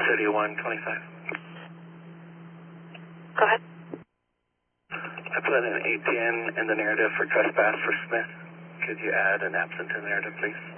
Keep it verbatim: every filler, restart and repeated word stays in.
City one twenty-five. Go ahead. I put an A T N in the narrative for trespass for Smith. Could you add an absent in the narrative, please?